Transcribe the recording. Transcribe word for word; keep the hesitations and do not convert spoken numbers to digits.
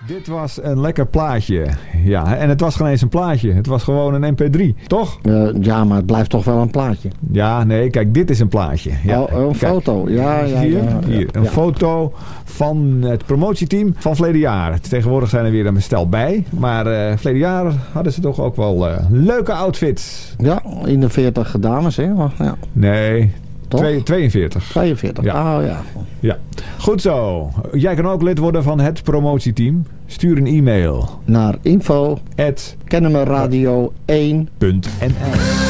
Dit was een lekker plaatje. Ja, en het was geen eens een plaatje. Het was gewoon een M P drie, toch? Uh, ja, maar het blijft toch wel een plaatje. Ja, nee, kijk, dit is een plaatje. Ja, oh, een kijk, foto. Ja, ja, hier, ja, hier ja, een ja. foto van het promotieteam van verleden jaar. Tegenwoordig zijn er weer een stel bij. Maar uh, verleden jaar hadden ze toch ook wel uh, leuke outfits. Ja, in de veertig dames, hè? Ja. Nee, Toch? tweeënveertig. tweeënveertig, ja. Oh ja. Ja. Goed zo. Jij kan ook lid worden van het promotieteam. Stuur een e-mail naar info at kennemerradio één punt n l